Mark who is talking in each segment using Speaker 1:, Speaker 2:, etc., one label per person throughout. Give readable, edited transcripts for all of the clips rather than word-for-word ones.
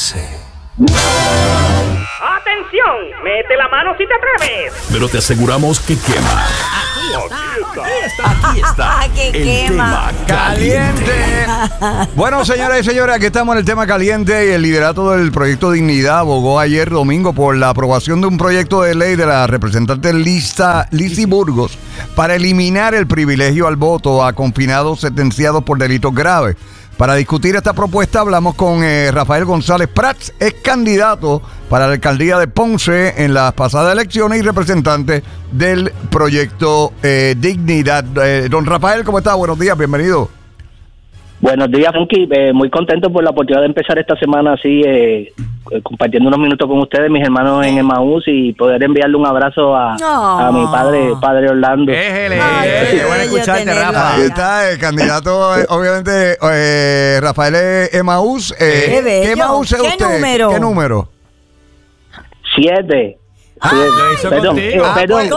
Speaker 1: clase.
Speaker 2: ¡Atención! ¡Mete la mano si te atreves!
Speaker 1: Pero te aseguramos que quema. Aquí está.
Speaker 3: Que
Speaker 1: el
Speaker 3: quema.
Speaker 1: tema caliente.
Speaker 4: Bueno, señoras y señores, aquí estamos en el tema caliente y el liderato del Proyecto Dignidad abogó ayer domingo por la aprobación de un proyecto de ley de la representante Lizzy Burgos para eliminar el privilegio al voto a confinados sentenciados por delitos graves. Para discutir esta propuesta hablamos con Rafael González Prats, ex candidato para la alcaldía de Ponce en las pasadas elecciones y representante del Proyecto Dignidad. Don Rafael, ¿cómo está? Buenos días, bienvenido.
Speaker 5: Buenos días, Funky. Muy contento por la oportunidad de empezar esta semana así, compartiendo unos minutos con ustedes, mis hermanos en Emmaús, y poder enviarle un abrazo a mi padre Orlando.
Speaker 3: Qué
Speaker 6: bueno escucharte, Rafa.
Speaker 4: Ahí está el candidato, obviamente, Rafael Emmaús.
Speaker 3: Qué bello.
Speaker 4: ¿Qué Emmaús es
Speaker 3: ¿Qué
Speaker 4: usted?
Speaker 3: número?
Speaker 4: ¿Qué número?
Speaker 5: 7.
Speaker 6: Lo hizo contigo.
Speaker 5: Perdón.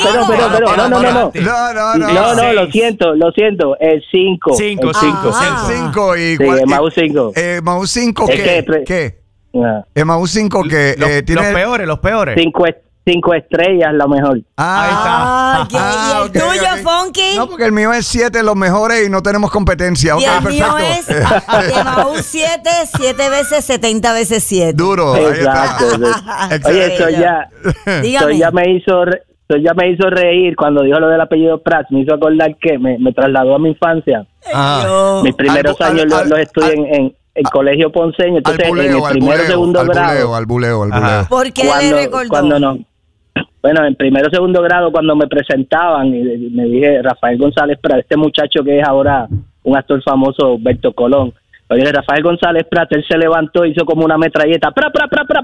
Speaker 5: No, lo siento. El 5.
Speaker 6: 5.
Speaker 4: El 5 y
Speaker 5: Sí, Emmaús 5.
Speaker 4: Emmaús 5,
Speaker 5: Es que
Speaker 4: ¿qué? Emmaús 5 que tiene
Speaker 6: Los peores.
Speaker 5: 5 estrellas, lo mejor.
Speaker 6: Ahí está.
Speaker 3: ¿Y el tuyo, Funky?
Speaker 4: No, porque el mío es 7, los mejores, y no tenemos competencia.
Speaker 3: Y el
Speaker 4: Ok,
Speaker 3: mío
Speaker 4: perfecto.
Speaker 3: es Emmaús 7 veces 70 veces 7.
Speaker 4: Duro. Ahí
Speaker 5: Exacto.
Speaker 4: está.
Speaker 5: Oye,
Speaker 4: Excelente.
Speaker 5: eso ya me hizo reír cuando dijo lo del apellido Prats. Me hizo acordar que me trasladó a mi infancia.
Speaker 4: Ah.
Speaker 5: Mis primeros años los estudié en colegio ponceño. Entonces, en el primero segundo grado.
Speaker 4: Al buleo.
Speaker 3: ¿Por qué le recordó?
Speaker 5: Cuando no. Bueno, en primero o segundo grado, cuando me presentaban, y me dije Rafael González Prats, este muchacho que es ahora un actor famoso, Berto Colón. Oye, Rafael González Prats, él se levantó, hizo como una metralleta. ¡Pra!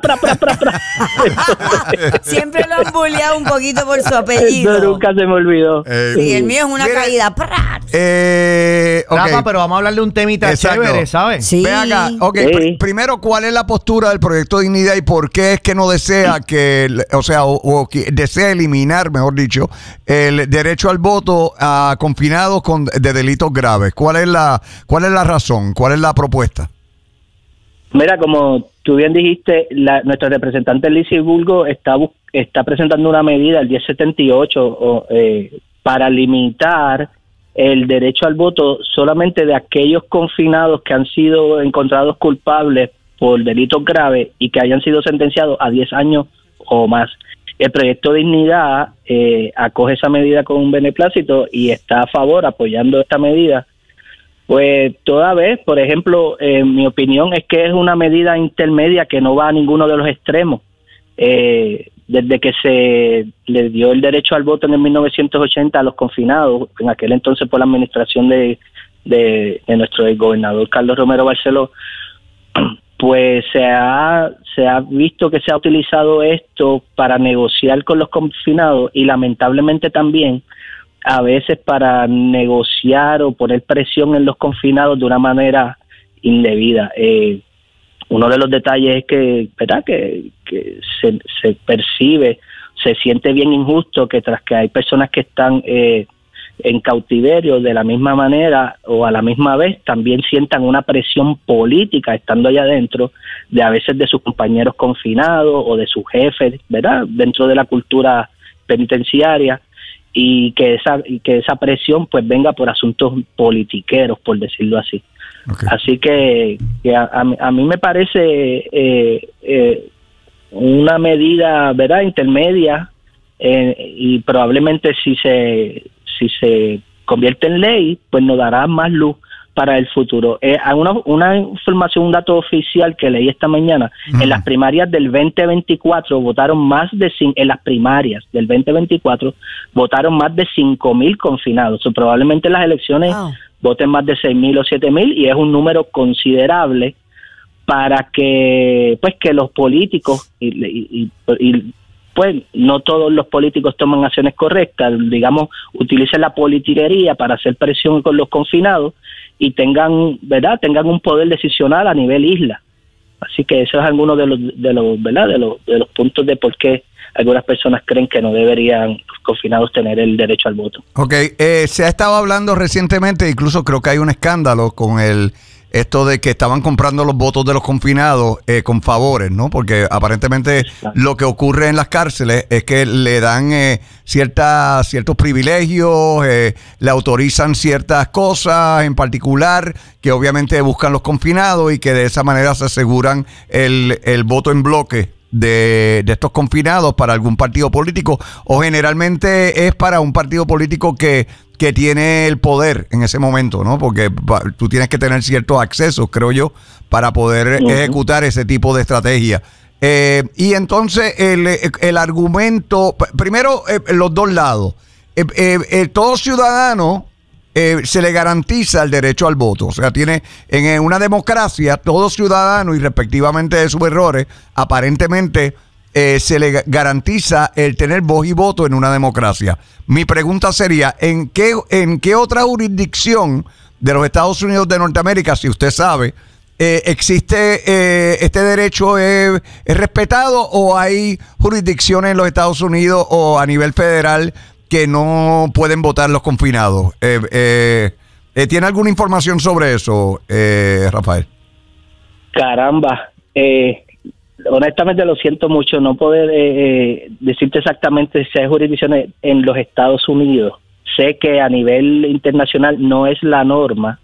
Speaker 3: Siempre lo han bulleado un poquito por su apellido.
Speaker 5: Eso nunca se me olvidó.
Speaker 3: Sí, el mío es una
Speaker 4: Mire,
Speaker 3: caída.
Speaker 6: Rafa, pero vamos a hablarle de un temita
Speaker 4: Exacto.
Speaker 6: chévere, ¿sabes?
Speaker 3: Sí.
Speaker 4: Ve acá, ok,
Speaker 5: Sí.
Speaker 4: primero, ¿cuál es la postura del Proyecto Dignidad y por qué es que no desea que desea eliminar, mejor dicho, el derecho al voto a confinados de delitos graves? ¿Cuál es la razón? ¿Cuál es la propuesta?
Speaker 5: Mira, como tú bien dijiste, nuestro representante Lizzy Burgos está presentando una medida, el 1078, para limitar el derecho al voto solamente de aquellos confinados que han sido encontrados culpables por delitos graves y que hayan sido sentenciados a 10 años o más. El Proyecto Dignidad acoge esa medida con un beneplácito y está a favor, apoyando esta medida. Pues toda vez, por ejemplo, mi opinión es que es una medida intermedia que no va a ninguno de los extremos. Desde que se le dio el derecho al voto en el 1980 a los confinados, en aquel entonces por la administración de nuestro gobernador Carlos Romero Barceló, pues se ha visto que se ha utilizado esto para negociar con los confinados y lamentablemente también a veces para negociar o poner presión en los confinados de una manera indebida. Uno de los detalles es que, ¿verdad?, que se percibe, se siente bien injusto que tras que hay personas que están en cautiverio de la misma manera o a la misma vez también sientan una presión política estando allá adentro, de a veces de sus compañeros confinados o de sus jefes, ¿verdad?, dentro de la cultura penitenciaria. Y que esa presión pues venga por asuntos politiqueros, por decirlo así. Okay. Así que a mí me parece una medida, ¿verdad?, intermedia, y probablemente si se convierte en ley, pues nos dará más luz para el futuro. Una información, un dato oficial que leí esta mañana, en las primarias del 2024 votaron más de en las primarias del 2024 votaron más de 5,000 confinados. O probablemente en las elecciones voten más de 6,000 o 7,000 y es un número considerable para que los políticos pues no todos los políticos toman acciones correctas, digamos, utilicen la politiquería para hacer presión con los confinados y tengan un poder decisional a nivel isla. Así que eso es alguno de los puntos de por qué algunas personas creen que no deberían los confinados tener el derecho al voto.
Speaker 4: Ok, se ha estado hablando recientemente, incluso creo que hay un escándalo con el esto de que estaban comprando los votos de los confinados con favores, ¿no? Porque aparentemente lo que ocurre en las cárceles es que le dan ciertos privilegios, le autorizan ciertas cosas en particular que obviamente buscan los confinados y que de esa manera se aseguran el voto en bloque de estos confinados para algún partido político, o generalmente es para un partido político que tiene el poder en ese momento, ¿no? Porque tú tienes que tener ciertos accesos, creo yo, para poder ejecutar ese tipo de estrategia. Y entonces el argumento, primero los dos lados, todo ciudadano se le garantiza el derecho al voto. O sea, tiene en una democracia, todo ciudadano, y respectivamente de sus errores, aparentemente se le garantiza el tener voz y voto en una democracia. Mi pregunta sería, ¿en qué otra jurisdicción de los Estados Unidos de Norteamérica, si usted sabe, existe este derecho es respetado, o hay jurisdicciones en los Estados Unidos o a nivel federal que no pueden votar los confinados? ¿Tiene alguna información sobre eso, Rafael?
Speaker 5: Caramba, honestamente lo siento mucho, no poder decirte exactamente si hay jurisdicciones en los Estados Unidos. Sé que a nivel internacional no es la norma.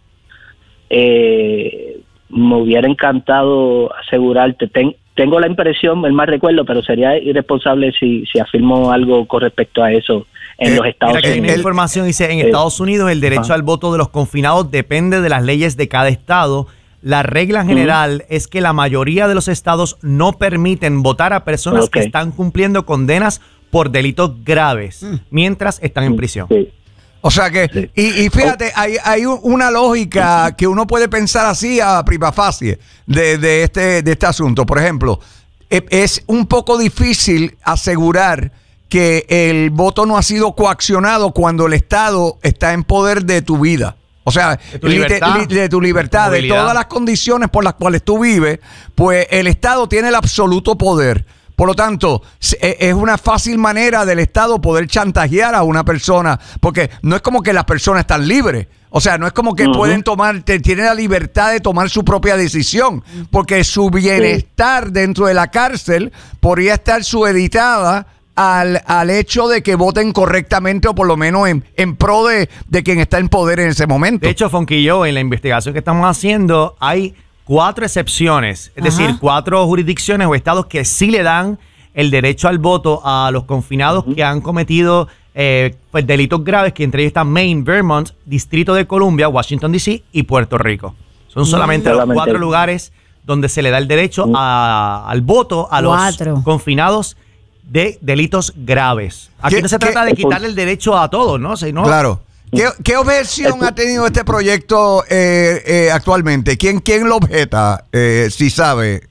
Speaker 5: Me hubiera encantado asegurarte. Tengo la impresión, el mal recuerdo, pero sería irresponsable si afirmo algo con respecto a eso en los Estados Unidos.
Speaker 6: Tiene información, dice, en Estados Unidos el derecho al voto de los confinados depende de las leyes de cada estado. La regla general es que la mayoría de los estados no permiten votar a personas que están cumpliendo condenas por delitos graves mientras están en prisión.
Speaker 4: O sea que, y fíjate, hay una lógica que uno puede pensar así a prima facie de este asunto. Por ejemplo, es un poco difícil asegurar que el voto no ha sido coaccionado cuando el Estado está en poder de tu vida. O sea, de tu libertad, de todas las condiciones por las cuales tú vives, pues el Estado tiene el absoluto poder. Por lo tanto, es una fácil manera del Estado poder chantajear a una persona, porque no es como que las personas están libres. O sea, no es como que pueden tienen la libertad de tomar su propia decisión, porque su bienestar dentro de la cárcel podría estar supeditada al hecho de que voten correctamente, o por lo menos en pro de quien está en poder en ese momento.
Speaker 6: De hecho, Fonquillo, en la investigación que estamos haciendo, hay 4 excepciones, es decir, 4 jurisdicciones o estados que sí le dan el derecho al voto a los confinados que han cometido pues, delitos graves, que entre ellos están Maine, Vermont, Distrito de Columbia, Washington D.C. y Puerto Rico. Son solamente los 4 lugares donde se le da el derecho al voto a los confinados de delitos graves. Aquí no se trata de quitarle el derecho a todos, ¿no?
Speaker 4: Claro. ¿Qué objeción ha tenido este proyecto actualmente? ¿Quién lo objeta, si sabe,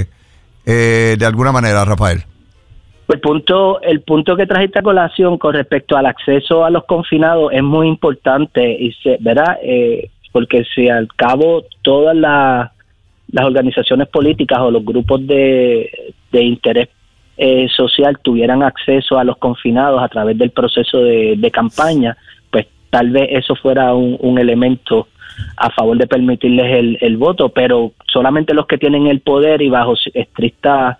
Speaker 4: de alguna manera, Rafael?
Speaker 5: El punto que trajiste a colación con respecto al acceso a los confinados es muy importante, ¿verdad? Porque si al cabo todas las organizaciones políticas o los grupos de interés social tuvieran acceso a los confinados a través del proceso de campaña, pues tal vez eso fuera un elemento a favor de permitirles el voto, pero solamente los que tienen el poder y bajo estrictas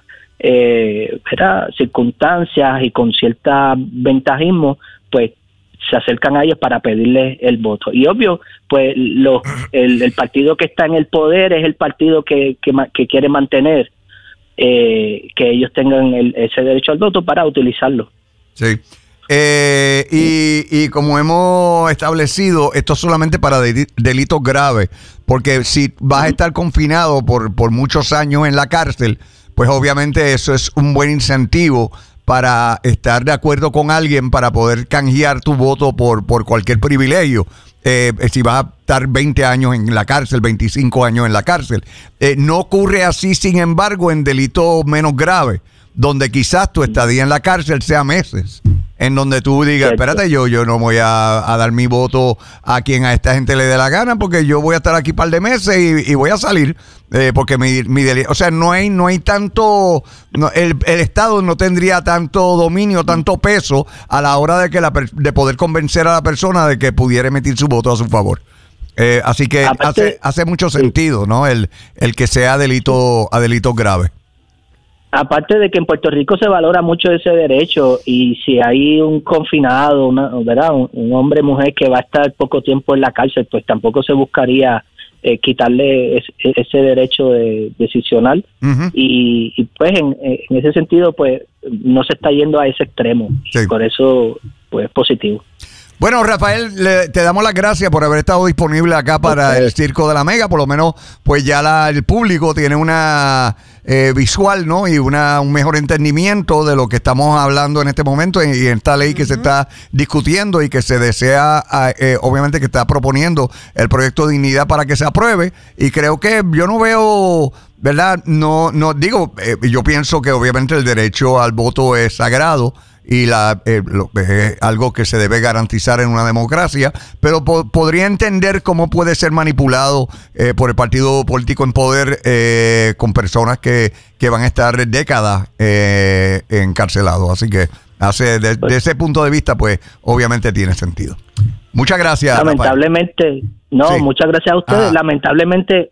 Speaker 5: circunstancias y con cierta ventajismo, pues se acercan a ellos para pedirles el voto. Y obvio, pues el partido que está en el poder es el partido que quiere mantener que ellos tengan ese derecho al voto para utilizarlo.
Speaker 4: Sí. Y como hemos establecido, esto es solamente para delitos graves, porque si vas a estar confinado por muchos años en la cárcel, pues obviamente eso es un buen incentivo para estar de acuerdo con alguien para poder canjear tu voto por cualquier privilegio. Si vas a estar 20 años en la cárcel, 25 años en la cárcel. No ocurre así, sin embargo, en delitos menos graves, donde quizás tu estadía en la cárcel sea meses, en donde tú digas, espérate, yo no voy a dar mi voto a quien a esta gente le dé la gana, porque yo voy a estar aquí un par de meses y voy a salir, porque o sea, no hay tanto, el Estado no tendría tanto dominio, tanto peso a la hora de poder convencer a la persona de que pudiera emitir su voto a su favor. Así que
Speaker 5: Aparte-
Speaker 4: hace mucho sentido, ¿no? El que sea a delitos graves.
Speaker 5: Aparte de que en Puerto Rico se valora mucho ese derecho, y si hay un confinado, ¿verdad? Un hombre o mujer que va a estar poco tiempo en la cárcel, pues tampoco se buscaría quitarle ese derecho decisional.
Speaker 4: Ujú.
Speaker 5: Y pues en ese sentido, pues no se está yendo a ese extremo.
Speaker 4: Sí.
Speaker 5: Por eso, pues es positivo.
Speaker 4: Bueno, Rafael, te damos las gracias por haber estado disponible acá para el Circo de la Mega. Por lo menos, pues ya el público tiene una visual, ¿no? Y un mejor entendimiento de lo que estamos hablando en este momento y en esta ley que se está discutiendo y que se desea, obviamente, que está proponiendo el proyecto de Dignidad para que se apruebe. Y creo que yo no veo, ¿verdad? No digo, yo pienso que obviamente el derecho al voto es sagrado y es algo que se debe garantizar en una democracia, pero podría entender cómo puede ser manipulado por el partido político en poder con personas que van a estar décadas encarcelados. Así que de ese punto de vista, pues obviamente tiene sentido. Muchas gracias,
Speaker 5: Lamentablemente,
Speaker 4: Sí.
Speaker 5: muchas gracias a ustedes. Lamentablemente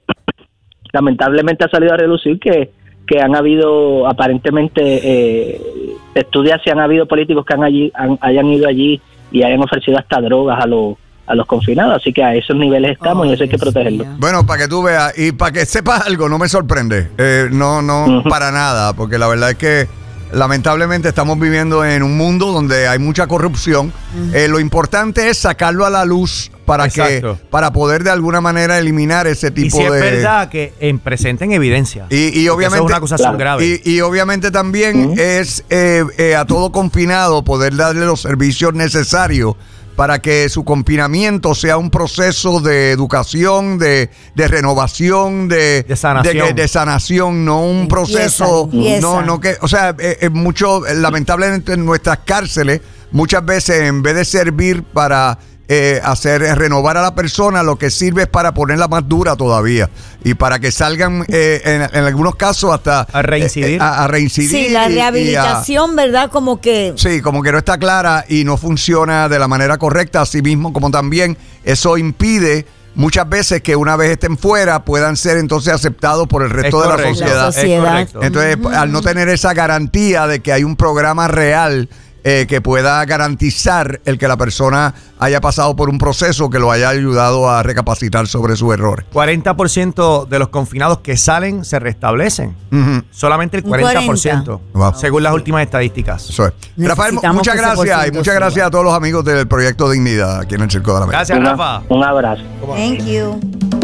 Speaker 5: ha salido a relucir que han habido aparentemente estudias si han habido políticos que hayan ido allí y hayan ofrecido hasta drogas a los confinados, así que a esos niveles estamos y eso hay que protegerlo.
Speaker 4: Bueno, para que tú veas y para que sepas algo, no me sorprende, no para nada, porque la verdad es que lamentablemente estamos viviendo en un mundo donde hay mucha corrupción. Lo importante es sacarlo a la luz para poder de alguna manera eliminar ese tipo
Speaker 6: Y si es
Speaker 4: de...
Speaker 6: verdad que presenten evidencia.
Speaker 4: Y obviamente
Speaker 6: eso es una acusación grave.
Speaker 4: Y obviamente también es a todo confinado poder darle los servicios necesarios para que su confinamiento sea un proceso de educación, de renovación, de
Speaker 6: sanación.
Speaker 4: de sanación, no un proceso,
Speaker 3: empieza.
Speaker 4: no que, o sea, lamentablemente en nuestras cárceles muchas veces en vez de servir para renovar a la persona, lo que sirve es para ponerla más dura todavía y para que salgan en algunos casos hasta
Speaker 6: A reincidir.
Speaker 4: a reincidir.
Speaker 3: Sí, la
Speaker 4: y
Speaker 3: rehabilitación, ¿verdad? Como que...
Speaker 4: Sí, como que no está clara y no funciona de la manera correcta. Asimismo, como también eso impide muchas veces que una vez estén fuera puedan ser entonces aceptados por el resto de la sociedad.
Speaker 3: La sociedad.
Speaker 6: Es correcto.
Speaker 4: Entonces, al no tener esa garantía de que hay un programa real que pueda garantizar el que la persona haya pasado por un proceso que lo haya ayudado a recapacitar sobre sus errores.
Speaker 6: 40% de los confinados que salen se restablecen.
Speaker 4: Ujú.
Speaker 6: Solamente el
Speaker 3: Un
Speaker 6: 40%,
Speaker 4: Wow.
Speaker 6: según las últimas estadísticas.
Speaker 4: Eso es. Rafael,
Speaker 3: Necesitamos
Speaker 4: muchas
Speaker 3: que ese
Speaker 4: gracias y
Speaker 3: porcentaje
Speaker 4: muchas gracias
Speaker 3: suba.
Speaker 4: a todos los amigos del Proyecto Dignidad aquí en el Circo de la Mega.
Speaker 6: Gracias, Rafa.
Speaker 5: Un abrazo.
Speaker 3: Thank you.